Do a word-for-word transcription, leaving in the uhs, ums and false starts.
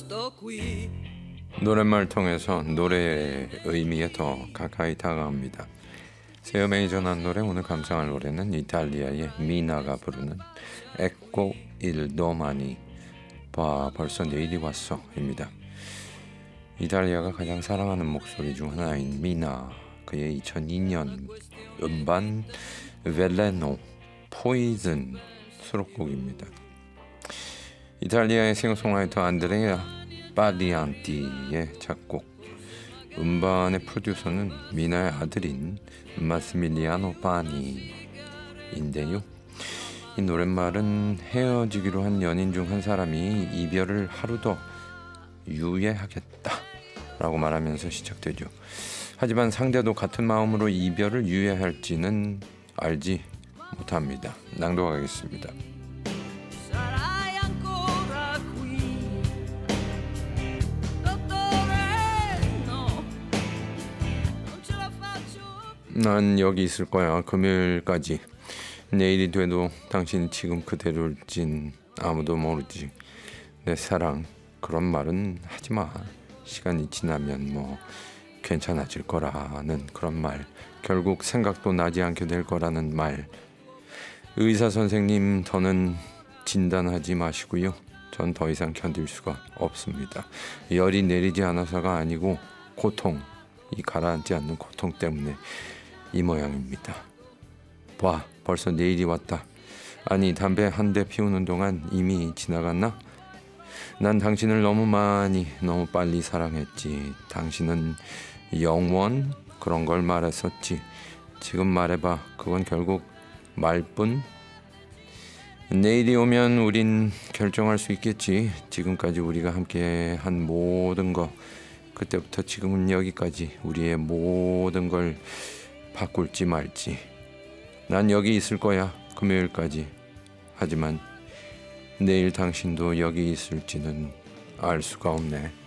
노랫말 통해서 노래의 의미에 더 가까이 다가갑니다. 세어메이 전한 노래, 오늘 감상할 노래는 이탈리아의 미나가 부르는 에코 일 도마니 봐 벌써 내일이 왔어 입니다. 이탈리아가 가장 사랑하는 목소리 중 하나인 미나, 그의 이천이 년 음반 벨레노 포이즌 수록곡입니다. 이탈리아의 싱어송라이터 안드레아 파리안티의 작곡, 음반의 프로듀서는 미나의 아들인 마스밀리아노 파니인데요. 이 노랫말은 헤어지기로 한 연인 중 한 사람이 이별을 하루 더 유예하겠다 라고 말하면서 시작되죠. 하지만 상대도 같은 마음으로 이별을 유예할지는 알지 못합니다. 낭독하겠습니다. 난 여기 있을 거야. 금요일까지. 내일이 돼도 당신이 지금 그대로일진 아무도 모르지. 내 사랑, 그런 말은 하지마. 시간이 지나면 뭐 괜찮아질 거라는 그런 말, 결국 생각도 나지 않게 될 거라는 말. 의사 선생님, 더는 진단하지 마시고요. 전 더 이상 견딜 수가 없습니다. 열이 내리지 않아서가 아니고 고통, 이 가라앉지 않는 고통 때문에 이 모양입니다. 와, 벌써 내일이 왔다. 아니, 담배 한 대 피우는 동안 이미 지나갔나? 난 당신을 너무 많이, 너무 빨리 사랑했지. 당신은 영원, 그런 걸 말했었지. 지금 말해봐. 그건 결국 말뿐? 내일이 오면 우린 결정할 수 있겠지. 지금까지 우리가 함께 한 모든 거, 그때부터 지금은 여기까지 우리의 모든 걸 바꿀지 말지. 난 여기 있을 거야. 금요일까지. 하지만 내일 당신도 여기 있을지는 알 수가 없네.